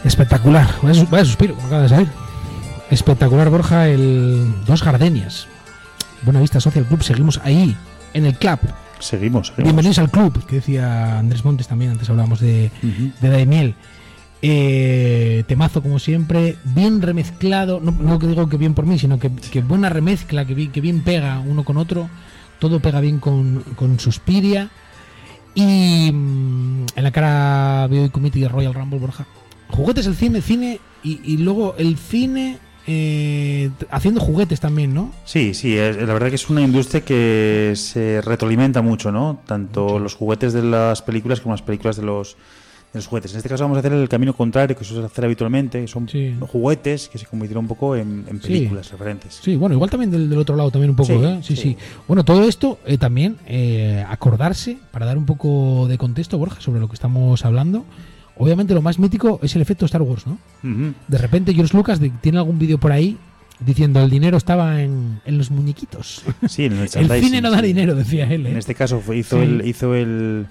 Espectacular. Vaya suspiro, me acaba de salir. Espectacular, Borja, el Dos Gardenias. Buenavista Social Club, seguimos ahí, en el club. Seguimos. Bienvenidos al club, que decía Andrés Montes también, antes hablábamos de Daimiel. Temazo como siempre, bien remezclado, no que digo que bien por mí, sino que buena remezcla, que bien pega uno con otro, todo pega bien con Suspiria. Y en la cara veo Committee de Royal Rumble, Borja. Juguetes, el cine y luego el cine haciendo juguetes también, ¿no? Sí, la verdad que es una industria que se retroalimenta mucho, ¿no? Tanto los juguetes de las películas como las películas de los juguetes. En este caso vamos a hacer el camino contrario, que eso se hace habitualmente, que son juguetes que se convirtieron un poco en películas referentes. Sí, bueno, igual también del otro lado también un poco, ¿eh? Sí. Bueno, todo esto también acordarse, para dar un poco de contexto, Borja, sobre lo que estamos hablando. Obviamente lo más mítico es el efecto Star Wars, ¿no? Uh-huh. De repente George Lucas tiene algún vídeo por ahí diciendo el dinero estaba en los muñequitos. Sí, en el merchandising. El cine no da dinero, decía él. En este caso hizo el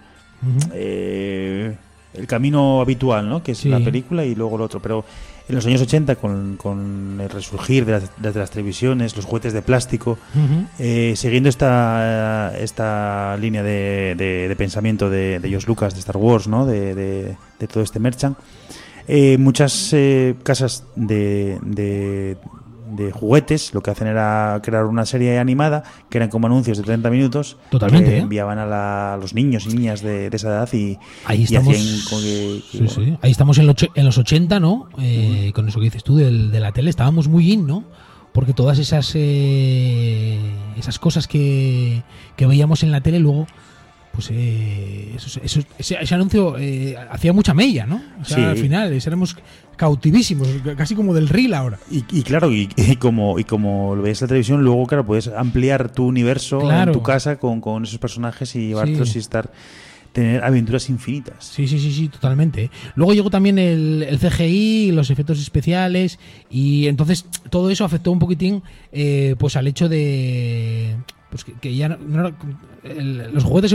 camino habitual, ¿no? Que es la película y luego lo otro. Pero en los años 80, con el resurgir de las televisiones, los juguetes de plástico, siguiendo esta línea de pensamiento de George Lucas, de Star Wars, ¿no? De todo este merchant, muchas casas de juguetes lo que hacen era crear una serie animada que eran como anuncios de 30 minutos. Totalmente, que enviaban a los niños y niñas de esa edad y estamos, hacían ahí estamos en los 80, ¿no? Con eso que dices tú de la tele estábamos muy in, ¿no? Porque todas esas cosas que veíamos en la tele luego, pues ese anuncio hacía mucha mella, ¿no? O sea, al final éramos cautivísimos, casi como del reel ahora. Y claro, y como lo ves en la televisión, luego claro puedes ampliar tu universo en tu casa con esos personajes y llevártelos y tener aventuras infinitas. Sí, totalmente. Luego llegó también el CGI, los efectos especiales, y entonces todo eso afectó un poquitín pues al hecho de pues que ya no los juguetes